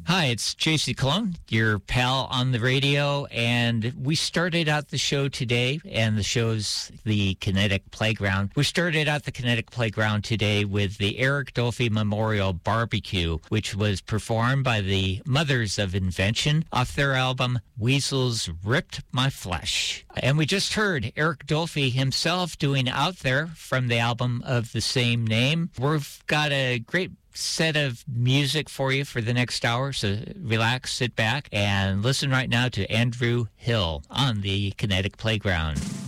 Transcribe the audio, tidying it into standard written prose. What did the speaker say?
Hi, it's JC Cologne, your pal on the radio, and we started out the show today, and the show's the Kinetic Playground. We started out the Kinetic Playground today with the Eric Dolphy Memorial Barbecue, which was performed by the Mothers of Invention off their album Weasels Ripped My Flesh. And we just heard Eric Dolphy himself doing Out There from the album of the same name. We've got a great set of music for you for the next hour, so relax, sit back, and listen right now to Andrew Hill on the Kinetic Playground.